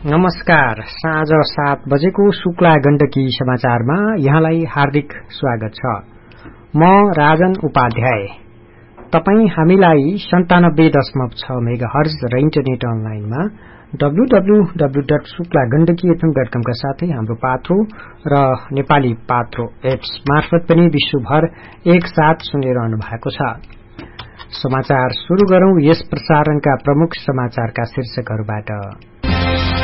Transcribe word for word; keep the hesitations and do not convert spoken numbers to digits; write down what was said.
नमस्कार। साँझ सात बजेको शुक्ला गण्डकी समाचारमा यहाँलाई हार्दिक स्वागत छ। म राजन उपाध्याय। तपाई हामीलाई सन्तानब्बे दशमलव छ मेगाहर्ज र इन्टरनेट अनलाइनमा W W W dot Shukla Gandaki FM dot कम का साथै हाम्रो पात्रो र नेपाली पात्रो एप्स मार्फत पनि विश्वभर एक साथ सुनिरहनु भएको छ। समाचार शुरू गरौं यस प्रसारणका प्रमुख समाचारका शीर्षकहरूबाट।